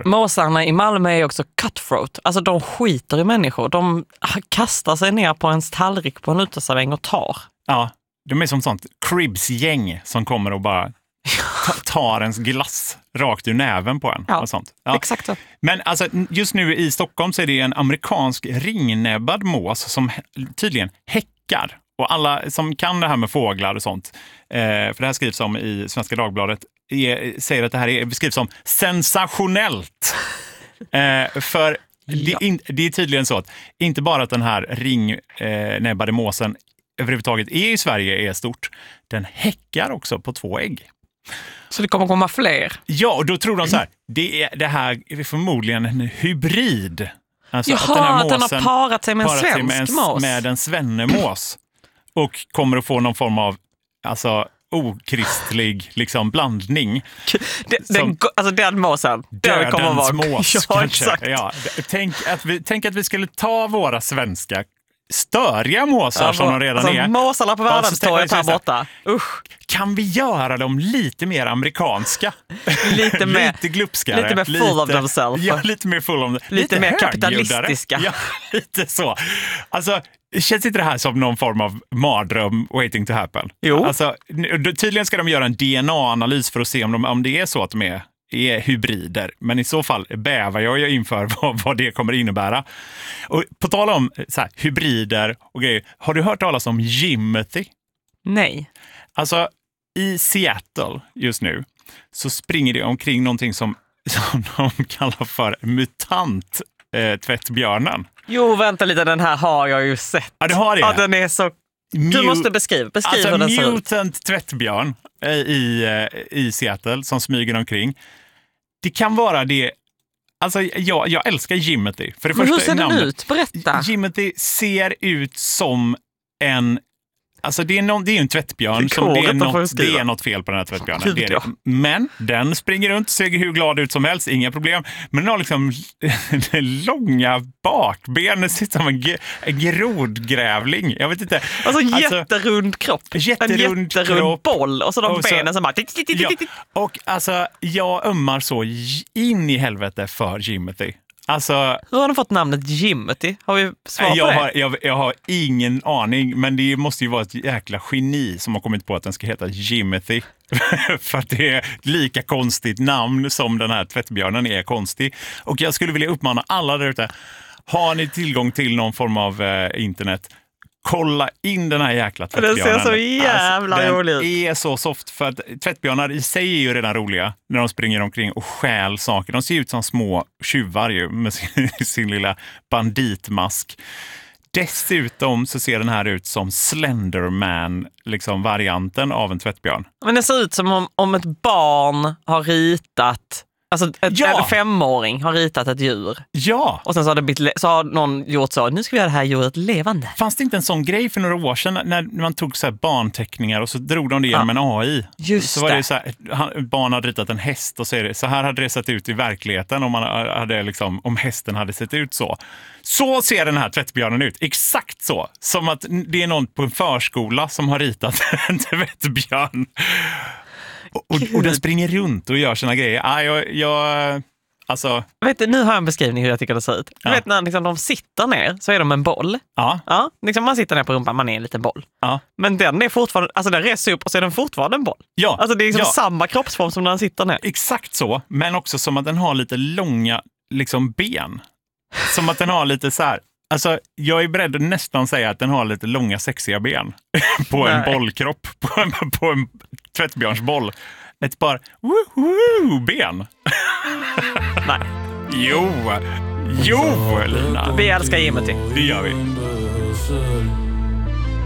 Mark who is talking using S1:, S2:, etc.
S1: Måsarna i Malmö är också cutthroat. Alltså de skiter i människor. De kastar sig ner på en tallrik på en uteserväng och tar.
S2: Ja, de är som sånt Cribs-gäng som kommer och bara tar ens glass rakt ur näven på en.
S1: Ja,
S2: och sånt. Ja,
S1: exakt så.
S2: Men alltså, just nu i Stockholm så är det en amerikansk ringnäbbad mås som tydligen häckar. Och alla som kan det här med fåglar och sånt, för det här skrivs om i Svenska Dagbladet, säger att det här beskrivs som sensationellt. För det är tydligen så att inte bara att den här ringnäbbade måsen överhuvudtaget är i Sverige är stort, den häckar också på 2 ägg.
S1: Så det kommer komma fler?
S2: Ja, och då tror de så här, det här är förmodligen en hybrid. Alltså
S1: jaha, att den har parat sig med en svensk mås.
S2: Med en svennemås. Och kommer att få någon form av okristlig liksom blandning.
S1: Alltså den måsen.
S2: Dödens mås
S1: ja,
S2: kanske.
S1: Exakt.
S2: Ja, tänk att vi skulle ta våra svenska störiga måsar som de redan är.
S1: Måsarna på Världstorget här borta. Usch.
S2: Kan vi göra dem lite mer amerikanska? Lite glupskare.
S1: Lite mer full of themselves.
S2: Ja, lite mer full of
S1: lite mer kapitalistiska.
S2: Ja, lite så. Alltså, känns inte det här som någon form av mardröm waiting to happen?
S1: Jo.
S2: Alltså, tydligen ska de göra en DNA-analys för att se om det är så att de är hybrider. Men i så fall bävar jag inför vad det kommer innebära. Och på tal om så här, hybrider och grejer. Har du hört talas om Jimothy?
S1: Nej.
S2: Alltså, i Seattle just nu så springer det omkring någonting som de kallar för mutant tvättbjörnen.
S1: Jo, vänta lite, den här har jag ju sett.
S2: Ja, du har det?
S1: Ja, den är så... Du måste beskriva hur den ser ut.
S2: Mutant tvättbjörn i Seattle som smyger omkring. Det kan vara det... Alltså, jag älskar Jimothy. För det
S1: men
S2: första
S1: hur ser den ut? Berätta.
S2: Jimothy ser ut som en... Alltså det är ju en tvättbjörn. Det är något fel på den här tvättbjörnen. Det är det. Men den springer runt, ser hur glad ut som helst, inga problem. Men den har liksom långa bakben. Det ser som en grodgrävling. Jag vet inte.
S1: Alltså jätterund kropp. En jätterund boll. Och så de benen som bara...
S2: Ja. Och alltså, jag ömmar så in i helvete för Jimothy. Alltså,
S1: hur har den fått namnet Jimothy? Har vi svar på det?
S2: Jag har ingen aning, men det måste ju vara ett jäkla geni som har kommit på att den ska heta Jimothy. För att det är lika konstigt namn som den här tvättbjörnen är konstig. Och jag skulle vilja uppmana alla där ute, har ni tillgång till någon form av internet, kolla in den här jäkla tvättbjörnen.
S1: Den ser så jävla rolig ut.
S2: Den är så soft, för att tvättbjörnar i sig är ju redan roliga när de springer omkring och stjäl saker. De ser ut som små tjuvar ju med sin lilla banditmask. Dessutom så ser den här ut som Slenderman, liksom varianten av en tvättbjörn.
S1: Men det ser ut som om ett barn har ritat... Alltså en 5-åring har ritat ett djur.
S2: Ja.
S1: Och sen så har någon gjort så, nu ska vi göra det här djuret levande.
S2: Fanns det inte en sån grej för några år sedan när man tog så här barnteckningen och så drog de det genom en AI?
S1: Just
S2: så var det så här, barn hade ritat en häst och så här hade det sett ut i verkligheten om hästen hade sett ut så. Så ser den här tvättbjörnen ut. Exakt så. Som att det är någon på en förskola som har ritat en tvättbjörn. Och den springer runt och gör sina grejer. Alltså...
S1: Vet du, nu har jag en beskrivning hur jag tycker det ser ut. Du vet när liksom, de sitter ner så är de en boll. Ja, liksom man sitter ner på rumpan, man är en liten boll. Ja. Men den är fortfarande, alltså den reser upp och så är den fortfarande en boll.
S2: Ja.
S1: Alltså det är liksom samma kroppsform som när den sitter ner.
S2: Exakt så, men också som att den har lite långa liksom, ben. Som att den har lite så här... Alltså, jag är beredd att nästan säga att den har lite långa sexiga ben på en bollkropp, på en tvättbjörnsboll. Ett par ben.
S1: Nej.
S2: Jo, Lina.
S1: Vi älskar Jimothy.
S2: Det gör vi.